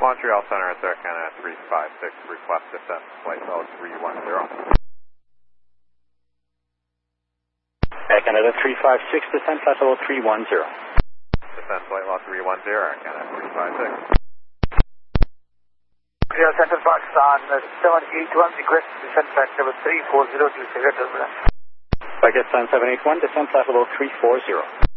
Montreal Center at Canada 356, request descent, flight level 310. Canada 356, descent flight level 310. Descent flight level 310, Canada 356. Clear Center Fox on 781, request descent flight level 340 to Secretary. Pakistan 781, descent flight level 340.